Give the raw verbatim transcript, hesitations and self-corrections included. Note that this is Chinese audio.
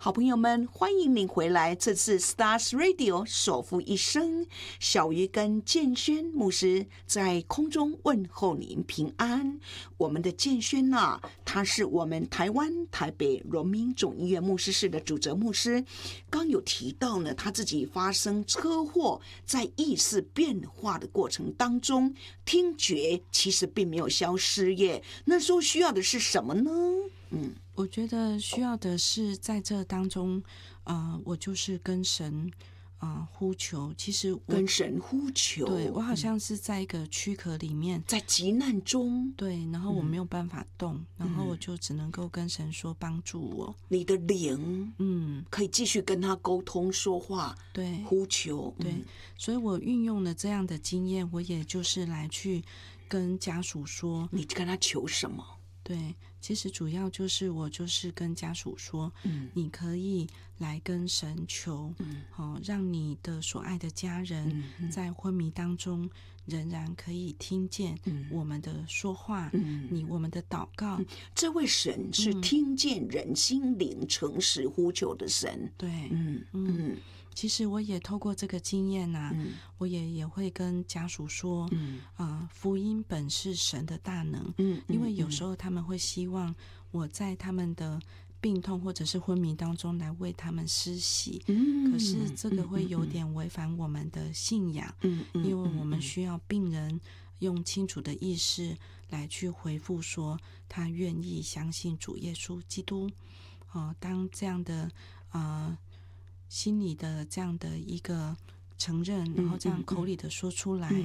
好朋友们，欢迎您回来。这次 Stars Radio 守护一生，小鱼跟建轩牧师在空中问候您平安。我们的建轩啊，他是我们台湾台北荣民总医院牧师室的主责牧师。刚有提到呢，他自己发生车祸，在意识变化的过程当中，听觉其实并没有消失耶。那时候需要的是什么呢？嗯。 我觉得需要的是在这当中，呃，我就是跟神啊、呃、呼求。其实我跟神呼求， 对我好像是在一个躯壳里面， 在急难中， 对，然后我没有办法动，嗯、然后我就只能够跟神说帮助我。 你的灵，嗯，可以继续跟他沟通说话， 对， 呼求， 对，嗯、所以我运用了这样的经验，我也就是来去跟家属说， 你跟他求什么？ 对，其实主要就是我就是跟家属说，嗯，你可以来跟神求，嗯，哦，让你的所爱的家人在昏迷当中仍然可以听见我们的说话，嗯，你我们的祷告。嗯、 这位神是听见人心灵诚实呼求的神， 对，嗯嗯。其实我也透过这个经验啊，嗯、我也也会跟家属说，嗯啊、呃，福音本是神的大能，嗯，因为有时候他们会希望我在他们的病痛或者是昏迷当中来为他们施洗，嗯，可是这个会有点违反我们的信仰，嗯，因为我们需要病人用清楚的意识来去回复说他愿意相信主耶稣基督，哦、呃，当这样的呃。心里的这样的一个承认，然后这样口里的说出来，